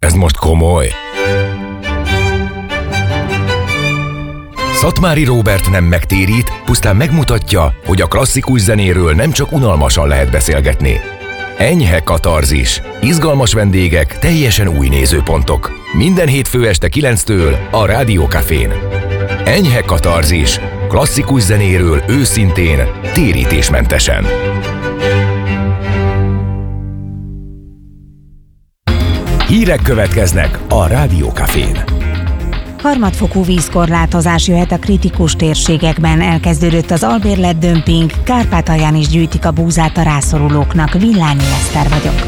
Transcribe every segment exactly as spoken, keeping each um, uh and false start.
Ez most komoly. Szatmári Róbert nem megtérít, pusztán megmutatja, hogy a klasszikus zenéről nem csak unalmasan lehet beszélgetni. Enyhe katarzis. Izgalmas vendégek, teljesen új nézőpontok. Minden hétfő este kilenctől a Rádió Cafén. Enyhe katarzis. Klasszikus zenéről őszintén, térítésmentesen. Hírek következnek a Rádió Cafén. Harmadfokú vízkorlátozás jöhet a kritikus térségekben, elkezdődött az albérletdömping, Kárpátalján is gyűjtik a búzát a rászorulóknak. Villányi Eszter vagyok.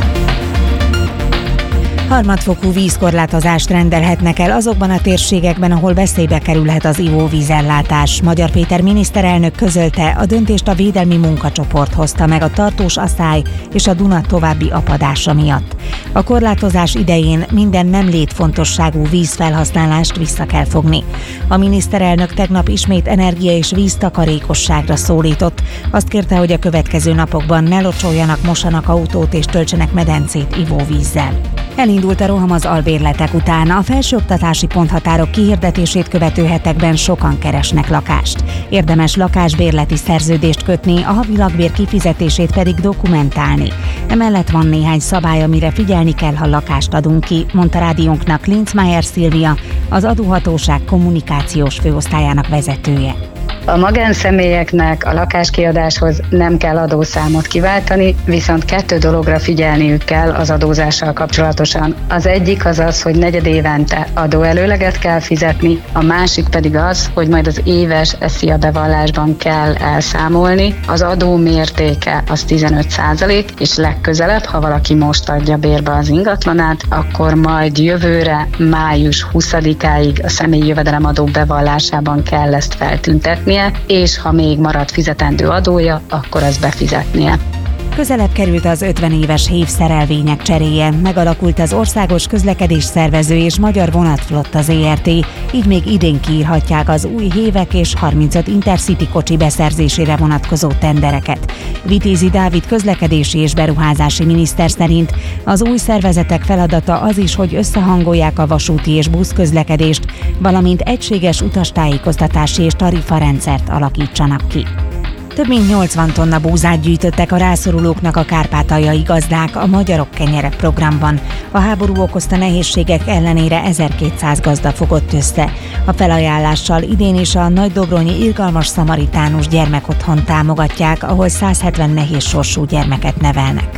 Harmadfokú vízkorlátozást rendelhetnek el azokban a térségekben, ahol veszélybe kerülhet az ivóvízellátás. Magyar Péter miniszterelnök közölte, a döntést a védelmi munkacsoport hozta meg a tartós aszály és a Duna további apadása miatt. A korlátozás idején minden nem létfontosságú vízfelhasználást vissza kell fogni. A miniszterelnök tegnap ismét energia- és víztakarékosságra szólított. Azt kérte, hogy a következő napokban ne locsoljanak, mosanak autót és töltsenek medencét ivóvízzel. Elindult a roham az albérletek után. A felsőoktatási ponthatárok kihirdetését követő hetekben sokan keresnek lakást. Érdemes lakásbérleti szerződést kötni, a havi lakbér kifizetését pedig dokumentálni. Emellett van néhány szabály, amire figyelni kell, ha lakást adunk ki, mondta rádiónknak Linzmeier Szilvia, az adóhatóság kommunikációs főosztályának vezetője. A magánszemélyeknek a lakáskiadáshoz nem kell adószámot kiváltani, viszont kettő dologra figyelniük kell az adózással kapcsolatosan. Az egyik az az, hogy negyed évente adóelőleget kell fizetni, a másik pedig az, hogy majd az éves SZIA bevallásban kell elszámolni. Az adó mértéke az tizenöt százalék, és legközelebb, ha valaki most adja bérbe az ingatlanát, akkor majd jövőre május huszadikáig a személyi jövedelemadó bevallásában kell ezt feltüntetni, és ha még marad fizetendő adója, akkor azt befizetnie. Közelebb került az ötven éves hév szerelvények cseréje, megalakult az Országos Közlekedésszervező és Magyar Vonatflotta zé er té, így még idén kiírhatják az új hévek és harmincöt Intercity kocsi beszerzésére vonatkozó tendereket. Vitézi Dávid közlekedési és beruházási miniszter szerint az új szervezetek feladata az is, hogy összehangolják a vasúti és buszközlekedést, valamint egységes utastájékoztatási és tarifarendszert alakítsanak ki. Több mint nyolcvan tonna búzát gyűjtöttek a rászorulóknak a kárpátaljai gazdák a Magyarok Kenyere programban. A háború okozta nehézségek ellenére ezerkétszáz gazda fogott össze. A felajánlással idén is a Nagydobronyi Irgalmas Szamaritánus gyermekotthont támogatják, ahol száz hetven nehéz sorsú gyermeket nevelnek.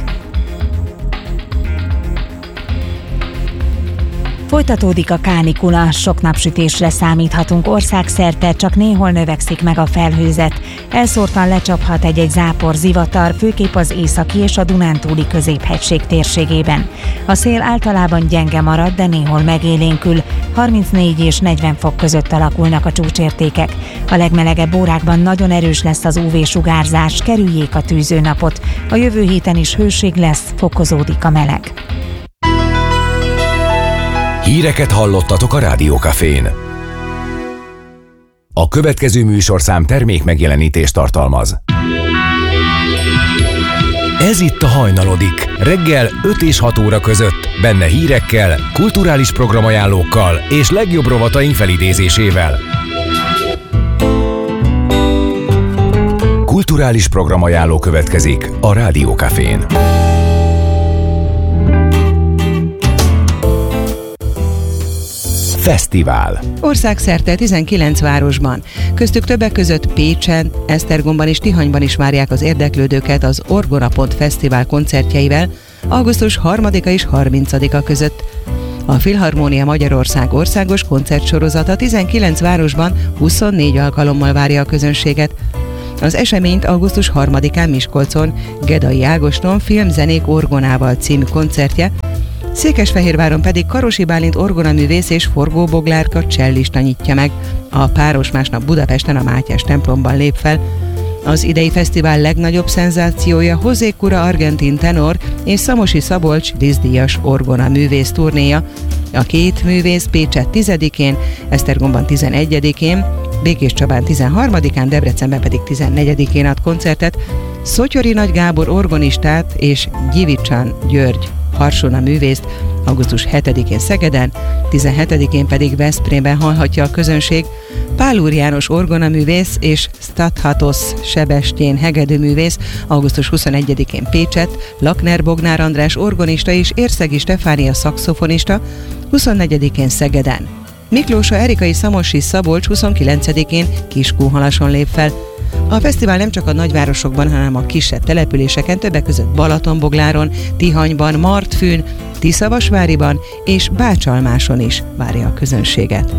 Folytatódik a kánikula, sok napsütésre számíthatunk országszerte, csak néhol növekszik meg a felhőzet. Elszórtan lecsaphat egy-egy zápor, zivatar, főképp az északi és a Dunántúli középhegység térségében. A szél általában gyenge marad, de néhol megélénkül, harmincnégy és negyven fok között alakulnak a csúcsértékek. A legmelegebb órákban nagyon erős lesz az ú vé-sugárzás, kerüljék a tűzőnapot. A jövő héten is hőség lesz, fokozódik a meleg. Híreket hallottatok a Rádió Cafén. A következő műsorszám termék megjelenítést tartalmaz. Ez itt a Hajnalodik, reggel öt és hat óra között, benne hírekkel, kulturális programajánlókkal és legjobb rovataink felidézésével. Kulturális programajánló következik a Rádió Cafén. Fesztivál. Országszerte tizenkilenc városban, köztük többek között Pécsen, Esztergomban és Tihanyban is várják az érdeklődőket az Orgonapont Fesztivál koncertjeivel augusztus harmadika és harmincadika között. A Filharmónia Magyarország országos koncertsorozata tizenkilenc városban huszonnégy alkalommal várja a közönséget. Az eseményt augusztus harmadikán Miskolcon Gedai Ágoston Filmzenék orgonával című koncertje, Székesfehérváron pedig Karosi Bálint orgonaművész és Forgó Boglárka csellista nyitja meg. A páros másnap Budapesten a Mátyás templomban lép fel. Az idei fesztivál legnagyobb szenzációja José Cura argentin tenor és Szamosi Szabolcs díszdíjas orgonaművész turnéja. A két művész Pécset tizedikén, Esztergomban tizenegyedikén, Békéscsabán tizenharmadikán, Debrecenben pedig tizennegyedikén ad koncertet. Szotyori Nagy Gábor orgonistát és Gyivicsan György Harsona művészt, augusztus hetedikén Szegeden, tizenhetedikén pedig Veszprémben hallhatja a közönség Pál Úr János orgonaművész és Stathatos Sebestyén hegedűművész, augusztus huszonegyedikén Pécset, Lakner Bognár András orgonista és Érszegi Stefánia szaxofonista, huszonnegyedikén Szegeden. Miklósa Erikai Szamosi Szabolcs huszonkilencedikén Kiskunhalason lép fel. A fesztivál nem csak a nagyvárosokban, hanem a kisebb településeken, többek között Balatonbogláron, Tihanyban, Martfűn, Tiszavasváriban és Bácsalmáson is várja a közönséget.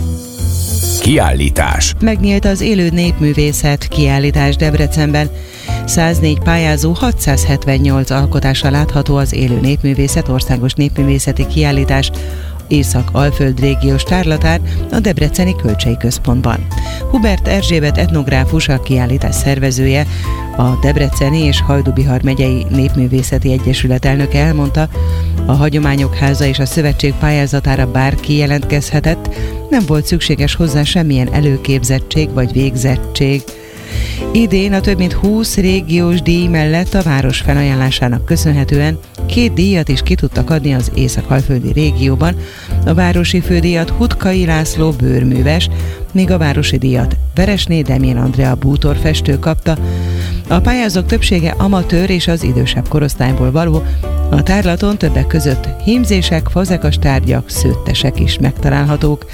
Kiállítás. Megnyílt az élő népművészet kiállítás Debrecenben. száznégy pályázó hatszázhetvennyolc alkotása látható az élő népművészet országos népművészeti kiállítás Észak-Alföld régiós tárlatán a Debreceni Kölcsei Központban. Hubert Erzsébet etnográfus, a kiállítás szervezője, a Debreceni és Hajdú-Bihar megyei népművészeti egyesület elnöke elmondta, a Hagyományok Háza és a Szövetség pályázatára bárki jelentkezhetett, nem volt szükséges hozzá semmilyen előképzettség vagy végzettség. Idén a több mint húsz régiós díj mellett a város felajánlásának köszönhetően két díjat is ki tudtak adni az észak-alföldi régióban. A városi fődíjat Hutkai László bőrműves, míg a városi díjat Veresné Demjén Andrea bútorfestő kapta. A pályázók többsége amatőr és az idősebb korosztályból való, a tárlaton többek között hímzések, fazekas tárgyak, szőttesek is megtalálhatók.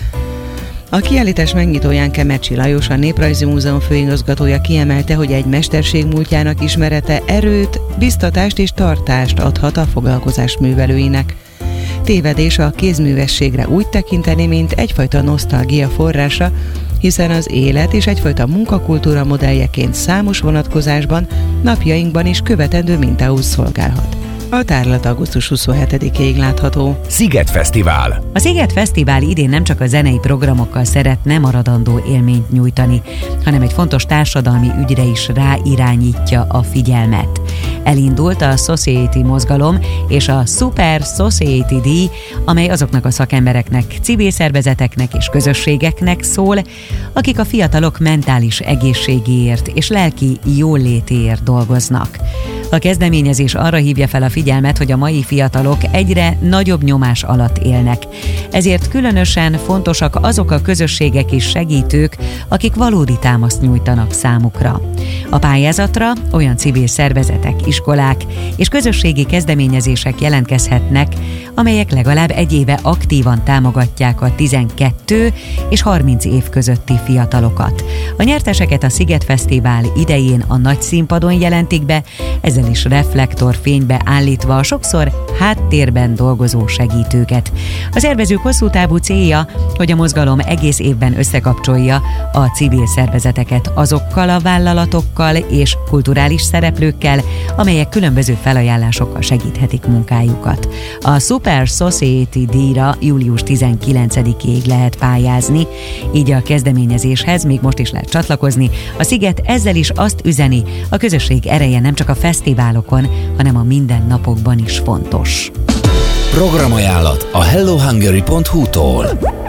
A kiállítás megnyitóján Kemercsi Lajos, a Néprajzi Múzeum főigazgatója kiemelte, hogy egy mesterség múltjának ismerete erőt, biztatást és tartást adhat a foglalkozás művelőinek. Tévedés a kézművességre úgy tekinteni, mint egyfajta nosztalgia forrása, hiszen az élet és egyfajta munkakultúra modelljeként számos vonatkozásban napjainkban is követendő mintául szolgálhat. A tárlat augusztus huszonhetedikéig látható. Sziget Fesztivál. A Sziget Fesztivál idén nem csak a zenei programokkal szeretne maradandó élményt nyújtani, hanem egy fontos társadalmi ügyre is ráirányítja a figyelmet. Elindult a Society mozgalom és a Super Society díj, amely azoknak a szakembereknek, civil szervezeteknek és közösségeknek szól, akik a fiatalok mentális egészségéért és lelki jólétéért dolgoznak. A kezdeményezés arra hívja fel a figyelmet, hogy a mai fiatalok egyre nagyobb nyomás alatt élnek. Ezért különösen fontosak azok a közösségek és segítők, akik valódi támaszt nyújtanak számukra. A pályázatra olyan civil szervezetek, iskolák és közösségi kezdeményezések jelentkezhetnek, amelyek legalább egy éve aktívan támogatják a tizenkettő és harminc év közötti fiatalokat. A nyerteseket a Sziget Fesztivál idején a nagy színpadon jelentik be, ezzel is reflektorfénybe állítva a sokszor háttérben dolgozó segítőket. A szervezők hosszú távú célja, hogy a mozgalom egész évben összekapcsolja a civil szervezeteket azokkal a vállalatokkal és kulturális szereplőkkel, amelyek különböző felajánlásokkal segíthetik munkájukat. A Super Society díjra július tizenkilencedikéig lehet pályázni, így a kezdeményezéshez még most is lehet csatlakozni. A Sziget ezzel is azt üzeni, a közösség ereje nem csak a fesztiválokon, hanem a mindennapokban is fontos. Programajánlat a hello hungary pont hu-tól.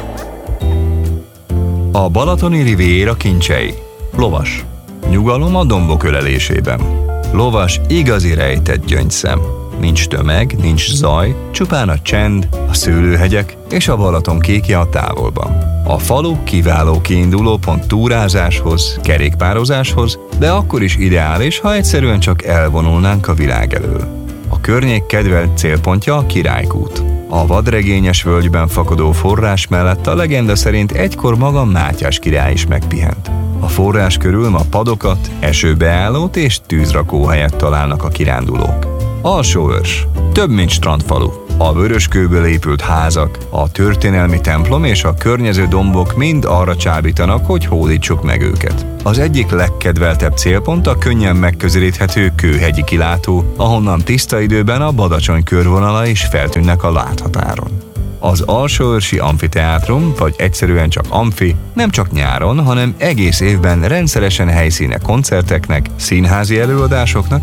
A balatoni riviéra kincsei. Lovas. Nyugalom a dombok ölelésében. Lovas igazi rejtett gyöngyszem. Nincs tömeg, nincs zaj, csupán a csend, a szőlőhegyek és a Balaton kékje a távolban. A falu kiváló kiinduló pont túrázáshoz, kerékpározáshoz, de akkor is ideális, ha egyszerűen csak elvonulnánk a világ elől. A környék kedvelt célpontja a Királykút. A vadregényes völgyben fakadó forrás mellett a legenda szerint egykor maga Mátyás király is megpihent. A forrás körül ma padokat, esőbeállót és tűzrakóhelyet találnak a kirándulók. Alsóörs. Több mint strandfalu. A vöröskőből épült házak, a történelmi templom és a környező dombok mind arra csábítanak, hogy hódítsuk meg őket. Az egyik legkedveltebb célpont a könnyen megközelíthető Kőhegyi kilátó, ahonnan tiszta időben a Badacsony körvonala is feltűnnek a láthatáron. Az Alsóörsi Amfiteátrum, vagy egyszerűen csak Amfi, nem csak nyáron, hanem egész évben rendszeresen helyszíne koncerteknek, színházi előadásoknak